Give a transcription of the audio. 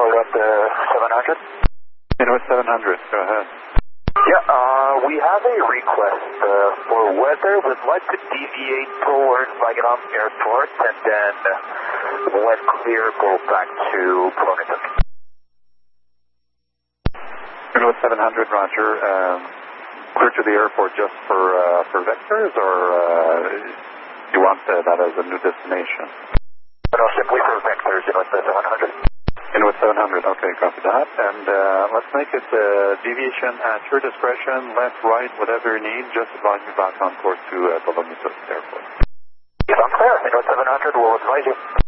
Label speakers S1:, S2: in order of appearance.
S1: Inuit 700?
S2: Inuit 700, go ahead.
S1: Yeah, we have a request for weather. We'd like to deviate towards Maginang Airport and then, when clear, go back to Cloniton.
S2: Inuit 700, roger. Clear to the airport just for vectors, or you want that as a new destination?
S1: No, simply for vectors, Inuit 700.
S2: Inuit 700, okay, copy that. And let's make it deviation at your discretion, left, right, whatever you need. Just advise me back on course to Cloniton Airport.
S1: If I'm clear, Inuit 700 will advise you.